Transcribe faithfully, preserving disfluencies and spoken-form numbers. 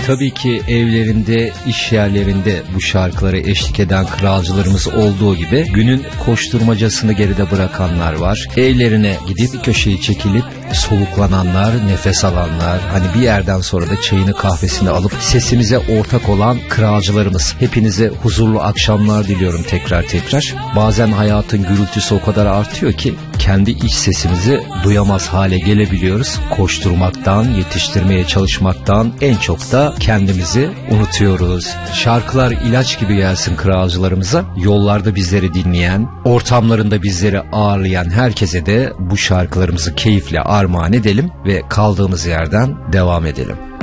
Tabii ki evlerinde, iş yerlerinde bu şarkılara eşlik eden kralcılarımız olduğu gibi günün koşturmacasını geride bırakanlar var. Evlerine gidip bir köşeyi çekilip soluklananlar, nefes alanlar, hani bir yerden sonra da çayını kahvesini alıp sesimize ortak olan kralcılarımız. Hepinize huzurlu akşamlar diliyorum tekrar tekrar. Bazen hayatın gürültüsü o kadar artıyor ki kendi iç sesimizi duyamaz hale gelebiliyoruz. Koşturmaktan, yetiştirmeye çalışmaktan en çok da kendimizi unutuyoruz. Şarkılar ilaç gibi gelsin kralcılarımıza. Yollarda bizleri dinleyen, ortamlarında bizleri ağırlayan herkese de bu şarkılarımızı keyifle armağan edelim ve kaldığımız yerden devam edelim.